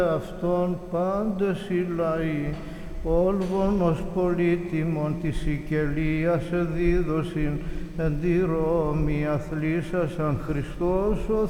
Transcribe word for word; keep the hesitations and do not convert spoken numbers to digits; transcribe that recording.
Αυτόν πάντες οι λαοί, όλβον ως πολύτιμον της Σικελίας εδίδωσιν εν τη Ρώμη αθλήσασαν Χριστός ο